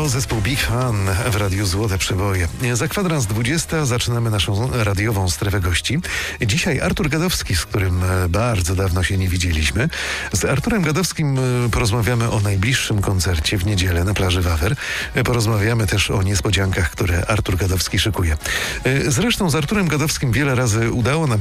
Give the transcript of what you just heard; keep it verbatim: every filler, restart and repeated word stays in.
To zespół Big Fan w Radiu Złote Przeboje. Za kwadrans dwudziesta zaczynamy naszą radiową strefę gości. Dzisiaj Artur Gadowski, z którym bardzo dawno się nie widzieliśmy. Z Arturem Gadowskim porozmawiamy o najbliższym koncercie w niedzielę na plaży Wawer. Porozmawiamy też o niespodziankach, które Artur Gadowski szykuje. Zresztą z Arturem Gadowskim wiele razy udało nam